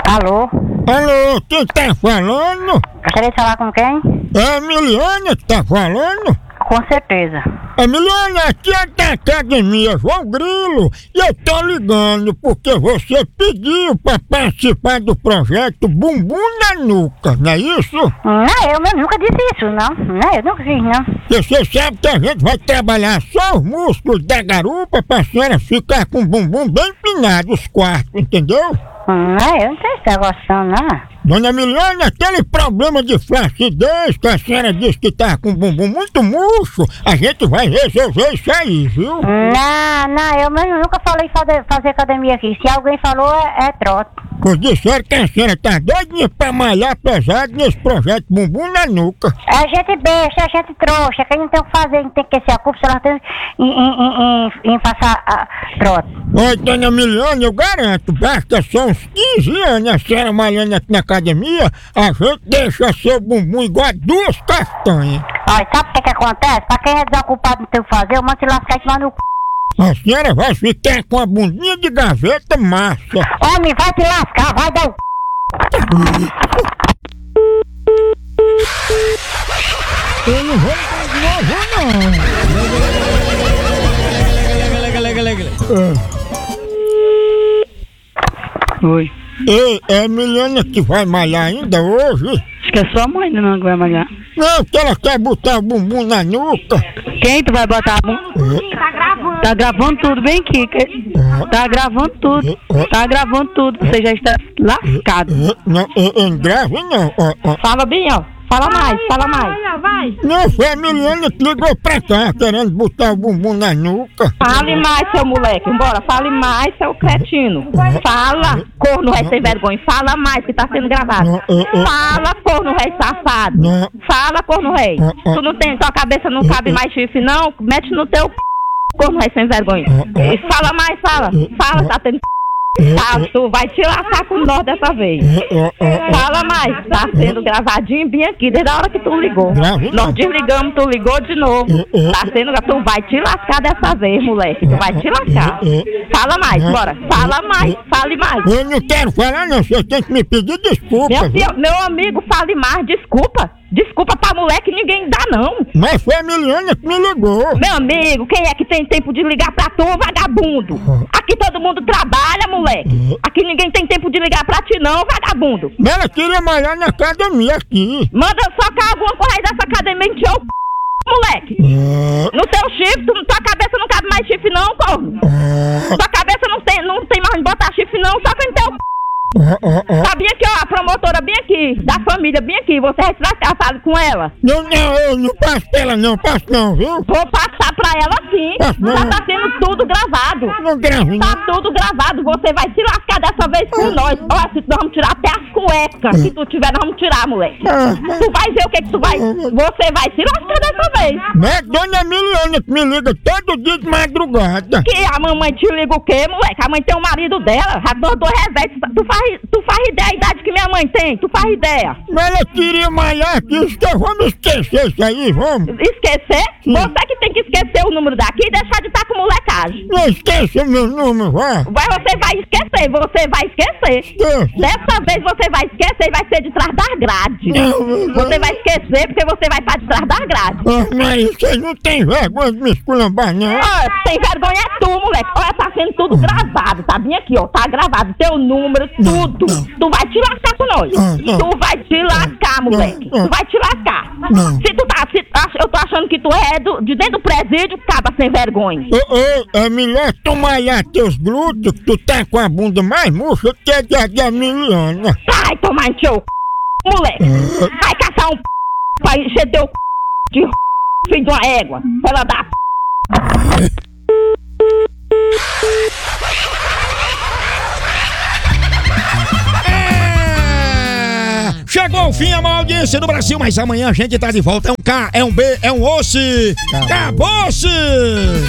Alô? Alô, quem tá falando? Gostaria de falar com quem? É a Miliana que tá falando? Com certeza. Miliana, aqui é da Academia João Grilo e eu tô ligando porque você pediu pra participar do projeto Bumbum na Nuca, não é isso? Não, eu mesmo nunca disse isso, não. Não, eu nunca fiz, não. Você sabe que a gente vai trabalhar só os músculos da garupa pra senhora ficar com o bumbum bem empinado, os quartos, entendeu? Não, eu não sei se tá gostando, não. Dona Miliana, aquele problema de flacidez que a senhora disse que tá com o bumbum muito murcho, a gente vai resolver isso aí, viu? Não, eu mesmo nunca falei fazer academia aqui. Se alguém falou, é trote. Pois disseram que a senhora tá doidinha pra malhar pesado nesse projeto Bumbum na Nuca. É gente besta, é gente trouxa. Quem não tem o que fazer, não tem que ser a culpa, se ela tem em passar a trote. Oi, Dona Miliana, eu garanto, basta só uns 15 anos a senhora malhando aqui na academia, a gente deixa seu bumbum igual a 2 castanhas. Olha, sabe o que acontece? Pra quem é desocupado não tem o que fazer, eu mando se lascar e tomar no c... A senhora vai ficar com a bundinha de gaveta massa. Homem, vai te lascar, vai dar o c... Eu não vou de novo, não. Oi. Ei, é a Miliana que vai malhar ainda hoje? Acho que é sua mãe, não, que vai malhar. Não, que ela quer botar o bumbum na nuca. Quem tu vai botar a Tá gravando. Tá gravando tudo, bem aqui. Tá gravando tudo. Tá gravando tudo. Você já está lascado. Não, eu gravo não. Fala bem, ó. Fala mais, fala mais. Vai. Não, foi a Miliana que ligou pra cá, querendo botar o bumbum na nuca. Fale mais, seu moleque. Bora, fale mais, seu cretino. Fala, corno rei sem vergonha. Fala mais, que tá sendo gravado. Fala, corno rei safado. Não. Fala, corno rei. Tu não tem, tua cabeça não cabe mais chifre, não? Mete no teu corno rei sem vergonha. E fala mais, fala. Fala, tá tendo tá, tu vai te lascar com nós dessa vez. Fala mais, tá sendo gravadinho bem aqui, desde a hora que tu ligou. Nós desligamos, tu ligou de novo. Tá sendo, tu vai te lascar dessa vez, moleque. Tu vai te lascar. Fala mais, bora. Fala mais, fale mais. Eu não quero falar não, você tem que me pedir desculpa. Meu amigo, fale mais, desculpa. Desculpa pra moleque, ninguém dá não. Mas foi a Miliana que me ligou. Meu amigo, quem é que tem tempo de ligar pra tu, vagabundo? Aqui todo mundo trabalha, moleque. Aqui ninguém tem tempo de ligar pra ti não, vagabundo. Ela queria malhar na academia aqui. Manda socar alguma coisa aí dessa academia em teu moleque. No teu chifre, tua cabeça não cabe mais chifre não, corno. Tua cabeça não tem mais onde botar chifre não, só que em teu Sabia que ó, a promotora bem aqui, da família bem aqui, você vai se fale com ela. Não, eu não passo pra ela não, passo não, viu? Vou passar pra ela sim, já tá sendo tudo gravado. Não gravo Tá tudo gravado, você vai se lascar dessa vez com nós. Olha, se nós vamos tirar até as cuecas, se tu tiver, nós vamos tirar, moleque. Tu vai ver o que tu vai, você vai se lascar dessa vez. Mas Dona Miliana que me liga todo dia de madrugada. Que a mamãe te liga o quê, moleque? A mãe tem o marido dela, já dou revés, tu faz ideia da idade que minha mãe tem, tu faz ideia. Mas ela queria malhar aqui, vamos esquecer isso aí, vamos. Esquecer? Você que tem que esquecer o número daqui e deixar de estar com molecagem. Não esqueça meu número, vá. Você vai esquecer. Dessa vez você vai esquecer e vai ser de trás das grades. Você vai esquecer porque você vai estar de trás das grades. Mas vocês não tem vergonha de me esculambar, não? Tem vergonha é tu, moleque. Olha, tá sendo tudo gravado, tá bem aqui, ó. Tá gravado, teu número, tudo. Tu vai te lascar com nós. Tu vai te lascar, moleque. Tu vai te lascar. Eu tô achando que tu é de dentro do presídio, caba sem vergonha. É melhor tu malhar teus glúteos, que tu tá com a bunda mais murcha que a da Miliana. Vai tomar em teu moleque. Vai caçar um pra encher teu de filho de uma égua. Ela dá Chegou o fim a maior audiência do Brasil, mas amanhã a gente tá de volta. É um K, é um B, é um osso. Acabou-se!